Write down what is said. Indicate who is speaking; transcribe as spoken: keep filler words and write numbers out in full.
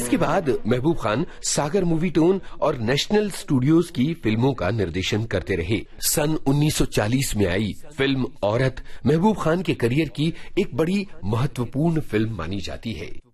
Speaker 1: इसके बाद महबूब खान सागर movie tone और नेशनल स्टूडियोज की फिल्मों का निर्देशन करते रहे। सन उन्नीस सौ चालीस में आई फिल्म औरत महबूब खान के करियर की एक बड़ी महत्वपूर्ण फिल्म मानी जाती है।